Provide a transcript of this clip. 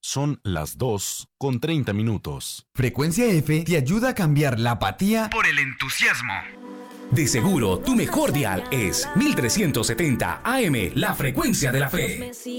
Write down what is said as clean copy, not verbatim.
Son las 2:30. Frecuencia F te ayuda a cambiar la apatía por el entusiasmo. De seguro, tu mejor dial es 1370 AM, la frecuencia de la fe.